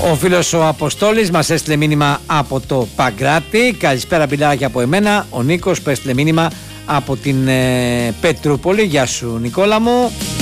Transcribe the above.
Ο φίλος ο Αποστόλης μας έστειλε μήνυμα από το Παγκράτη. Καλησπέρα Μπιλάρακη από εμένα. Ο Νίκος που έστειλε μήνυμα από την Πετρούπολη. Γεια σου Νικόλα μου.